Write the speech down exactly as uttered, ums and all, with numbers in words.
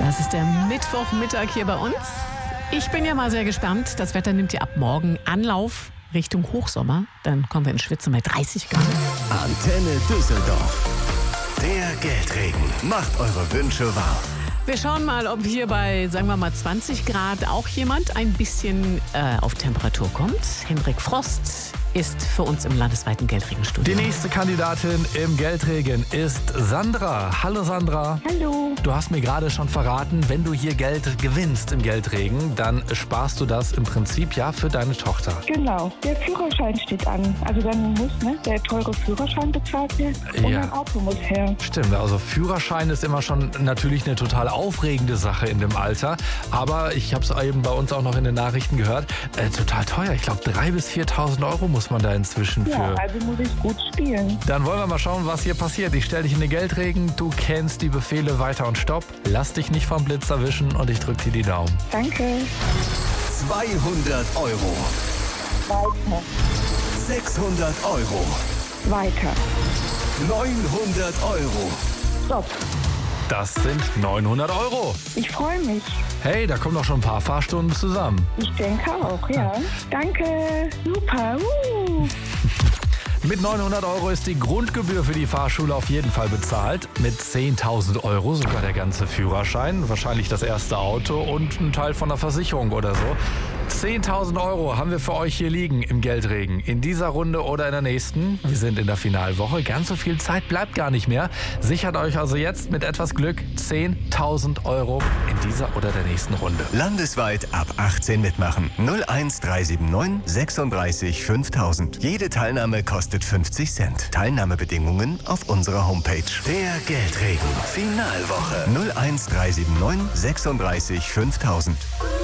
Das ist der Mittwochmittag hier bei uns. Ich bin ja mal sehr gespannt. Das Wetter nimmt ja ab morgen Anlauf Richtung Hochsommer. Dann kommen wir in Schwitzen bei dreißig Grad. Antenne Düsseldorf. Der Geldregen macht eure Wünsche wahr. Wir schauen mal, ob hier bei, sagen wir mal, zwanzig Grad auch jemand ein bisschen äh, auf Temperatur kommt. Hendrik Frost ist für uns im landesweiten Geldregenstudio. Die nächste Kandidatin im Geldregen ist Sandra. Hallo Sandra. Hallo. Du hast mir gerade schon verraten, wenn du hier Geld gewinnst im Geldregen, dann sparst du das im Prinzip ja für deine Tochter. Genau, der Führerschein steht an. Also dann muss ne, der teure Führerschein bezahlt werden und Ja. ein Auto muss her. Stimmt, also Führerschein ist immer schon natürlich eine total aufregende Sache in dem Alter. Aber ich habe es eben bei uns auch noch in den Nachrichten gehört, äh, total teuer. Ich glaube, dreitausend bis viertausend Euro muss man da inzwischen für. Ja, also muss ich gut spielen. Dann wollen wir mal schauen, was hier passiert. Ich stelle dich in den Geldregen, du kennst die Befehle weiter und stopp. Lass dich nicht vom Blitz erwischen und ich drücke dir die Daumen. Danke. zweihundert Euro. Weiter. sechshundert Euro. Weiter. neunhundert Euro. Stopp. Das sind neunhundert Euro. Ich freue mich. Hey, da kommen noch schon ein paar Fahrstunden zusammen. Ich denke auch, ja. Danke. Super. Uh. Mit neunhundert Euro ist die Grundgebühr für die Fahrschule auf jeden Fall bezahlt. Mit zehntausend Euro sogar der ganze Führerschein, wahrscheinlich das erste Auto und ein Teil von der Versicherung oder so. zehntausend Euro haben wir für euch hier liegen im Geldregen. In dieser Runde oder in der nächsten. Wir sind in der Finalwoche. Ganz so viel Zeit bleibt gar nicht mehr. Sichert euch also jetzt mit etwas Glück zehntausend Euro in dieser oder der nächsten Runde. Landesweit ab achtzehn mitmachen. null eins drei sieben neun sechsunddreißig fünftausend. Jede Teilnahme kostet fünfzig Cent. Teilnahmebedingungen auf unserer Homepage. Der Geldregen. Finalwoche. null eins drei sieben neun sechsunddreißig fünftausend.